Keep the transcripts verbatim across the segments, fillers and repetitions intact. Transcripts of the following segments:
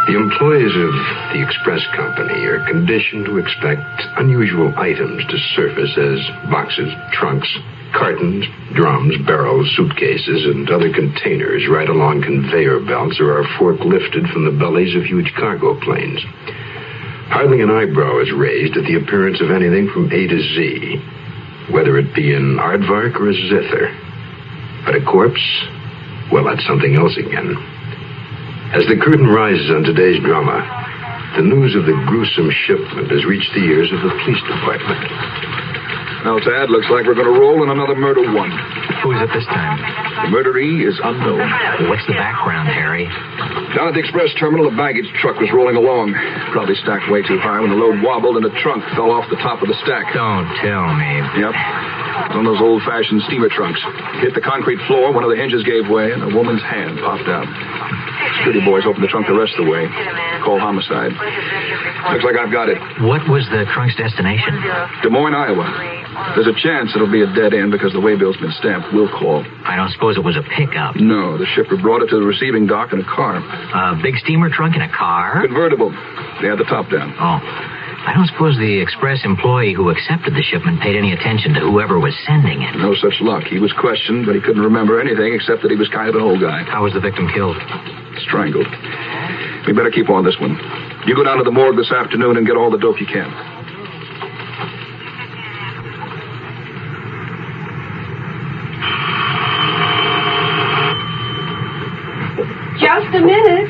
The employees of the Express Company are conditioned to expect unusual items to surface as boxes, trunks, cartons, drums, barrels, suitcases, and other containers right along conveyor belts or are forklifted from the bellies of huge cargo planes. Hardly an eyebrow is raised at the appearance of anything from A to Z, whether it be an aardvark or a zither. But a corpse? Well, that's something else again. As the curtain rises on today's drama, the news of the gruesome shipment has reached the ears of the police department. Now, Tad, looks like we're going to roll in another murder one. Who is it this time? The murderee is unknown. What's the background, Harry? Down at the express terminal, a baggage truck was rolling along. Probably stacked way too high when the load wobbled and the trunk fell off the top of the stack. Don't tell me. Yep. One of those old-fashioned steamer trunks. Hit the concrete floor, one of the hinges gave way, and a woman's hand popped out. Security boys opened the trunk the rest of the way. Called homicide. Looks like I've got it. What was the trunk's destination? Des Moines, Iowa. There's a chance it'll be a dead end because the waybill's been stamped. We'll call. I don't suppose it was a pickup. No, the shipper brought it to the receiving dock in a car. A big steamer trunk in a car? Convertible. They had the top down. Oh. I don't suppose the Express employee who accepted the shipment paid any attention to whoever was sending it. No such luck. He was questioned, but he couldn't remember anything except that he was kind of an old guy. How was the victim killed? Strangled. We better keep on this one. You go down to the morgue this afternoon and get all the dope you can. Just a minute.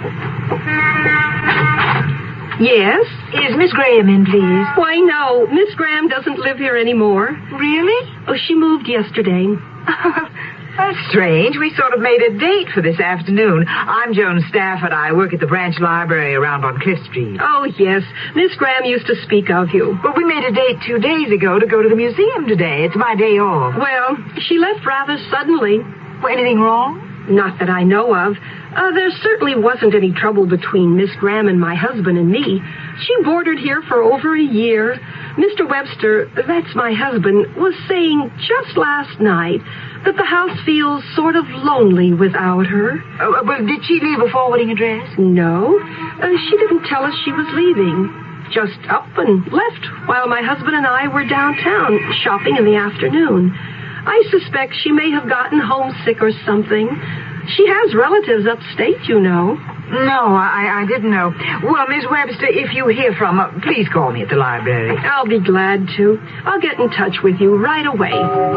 Yes? Is Miss Graham in, please? Why, no. Miss Graham doesn't live here anymore. Really? Oh, she moved yesterday. That's strange. We sort of made a date for this afternoon. I'm Joan Stafford. I work at the branch library around on Cliff Street. Oh, yes. Miss Graham used to speak of you. But we made a date two days ago to go to the museum today. It's my day off. Well, she left rather suddenly. Well, anything wrong? Not that I know of. Uh, there certainly wasn't any trouble between Miss Graham and my husband and me. She boarded here for over a year. Mister Webster, that's my husband, was saying just last night that the house feels sort of lonely without her. Uh, well, did she leave a forwarding address? No. Uh, she didn't tell us she was leaving. Just up and left while my husband and I were downtown shopping in the afternoon. I suspect she may have gotten homesick or something. She has relatives upstate, you know. No, I, I didn't know. Well, Miss Webster, if you hear from her, please call me at the library. I'll be glad to. I'll get in touch with you right away.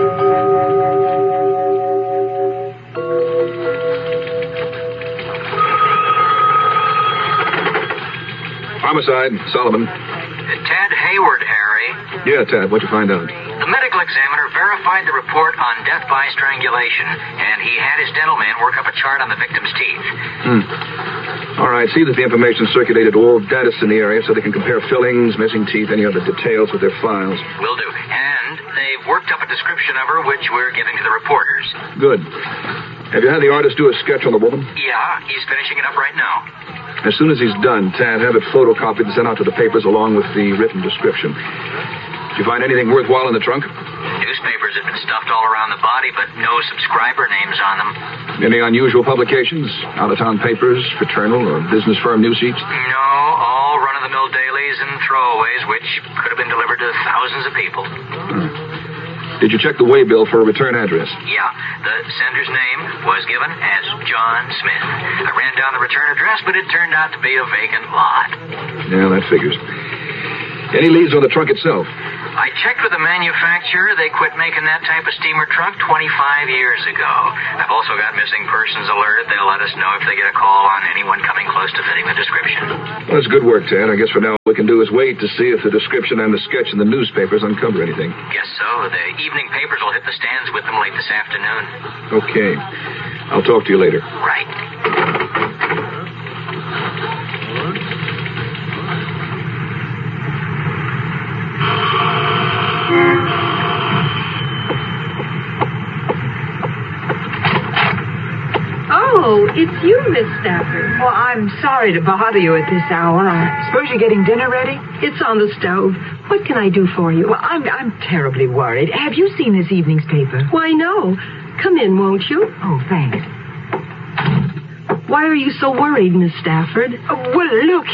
Homicide, Sullivan. Ted Hayward, Harry. Yeah, Tad, what'd you find out? The medical examiner verified the report on death by strangulation, and he had his dental man work up a chart on the victim's teeth. Hmm. All right, see that the information circulated to all dentists in the area so they can compare fillings, missing teeth, any other details with their files. Will do. And they've worked up a description of her, which we're giving to the reporters. Good. Have you had the artist do a sketch on the woman? Yeah, he's finishing it up right now. As soon as he's done, Tad, have it photocopied and sent out to the papers along with the written description. Did you find anything worthwhile in the trunk? Newspapers have been stuffed all around the body, but no subscriber names on them. Any unusual publications? Out-of-town papers, fraternal, or business firm news sheets? No, all run-of-the-mill dailies and throwaways, which could have been delivered to thousands of people. Hmm. Did you check the waybill for a return address? Yeah, the sender's name was given as John Smith. I ran down the return address, but it turned out to be a vacant lot. Yeah, that figures. Any leads on the trunk itself? I checked with the manufacturer. They quit making that type of steamer trunk twenty-five years ago. I've also got missing persons alert. They'll let us know if they get a call on anyone coming close to fitting the description. Well, that's good work, Ted. I guess for now all we can do is wait to see if the description and the sketch in the newspapers uncover anything. Guess so. The evening papers will hit the stands with them late this afternoon. Okay. I'll talk to you later. Right. Oh, it's you, Miss Stafford. Well, I'm sorry to bother you at this hour. I suppose you're getting dinner ready? It's on the stove. What can I do for you? Well, I'm I'm terribly worried. Have you seen this evening's paper? Why, no. Come in, won't you? Oh, thanks. Why are you so worried, Miss Stafford? Uh, well, look